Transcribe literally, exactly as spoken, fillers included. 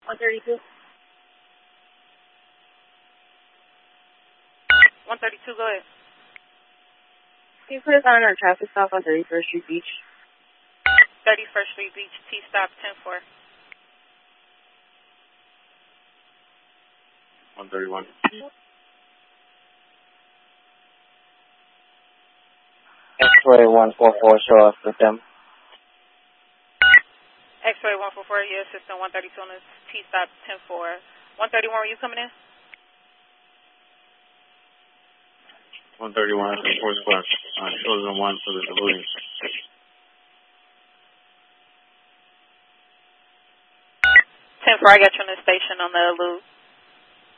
one thirty-two. one thirty-two, go ahead. Can you put us on our traffic stop on thirty-first Street Beach? thirty-first Street Beach, T-stop ten four. one thirty-one. X-ray one four four, show us with them. X-ray one four four, yeah, system one thirty-two on this T-stop ten four. one thirty-one, were you coming in? one thirty-one, four square. Uh, chosen one for the delivery. ten four, I got you on the station on the loop.